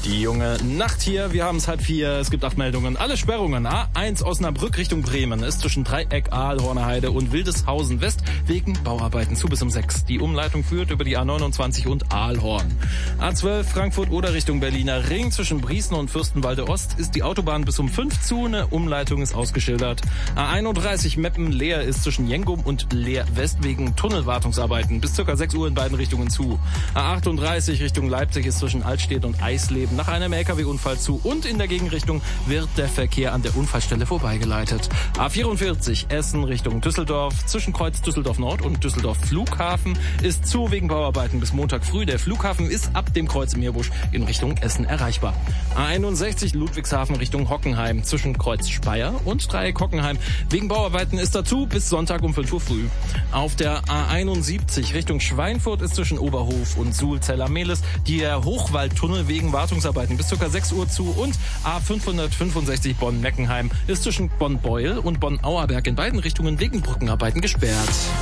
Die junge Nacht hier, wir haben es 3:30, es gibt 8 Meldungen, alle Sperrungen. A1 Osnabrück Richtung Bremen ist zwischen Dreieck, Aalhorner Heide und Wildeshausen West wegen Bauarbeiten zu bis um 6. Die Umleitung führt über die A29 und Aalhorn. A12 Frankfurt oder Richtung Berliner Ring zwischen Briesen und Fürstenwalde Ost ist die Autobahn bis um 5 zu, eine Umleitung ist ausgeschildert. A31 Meppen-Leer ist zwischen Jengum und Leer West wegen Tunnelwartungsarbeiten bis ca. 6 Uhr in beiden Richtungen zu. A38 Richtung Leipzig ist zwischen Altstedt und Eisleben nach einem LKW-Unfall zu und in der Gegenrichtung wird der Verkehr an der Unfallstelle vorbeigeleitet. A44 Essen Richtung Düsseldorf zwischen Kreuz Düsseldorf Nord und Düsseldorf Flughafen ist zu wegen Bauarbeiten bis Montag früh. Der Flughafen ist ab dem Kreuz Meerbusch in Richtung Essen erreichbar. A61 Ludwigshafen Richtung Hockenheim zwischen Kreuz Speyer und Dreieck Hockenheim. Wegen Bauarbeiten ist dazu bis Sonntag um 5 Uhr früh. Auf der A71 Richtung Schweinfurt ist zwischen Oberhof und Suhl-Zella-Mehlis der Hochwaldtunnel wegen Wartungsarbeiten bis ca. 6 Uhr zu und A565 Bonn-Meckenheim ist zwischen Bonn-Beuel und Bonn-Auerberg in beiden Richtungen wegen Brückenarbeiten gesperrt.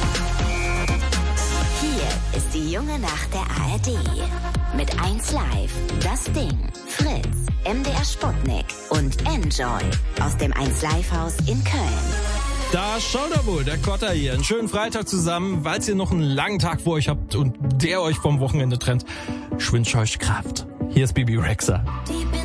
Hier ist die junge Nacht der ARD. Mit 1 Live, Das Ding, Fritz, MDR Sputnik und Enjoy aus dem 1 Live Haus in Köln. Da schaut er wohl, der Kotter hier. Einen schönen Freitag zusammen, weil ihr noch einen langen Tag vor euch habt und der euch vom Wochenende trennt. Ich wünsche euch Kraft. Hier ist Bibi Rexha.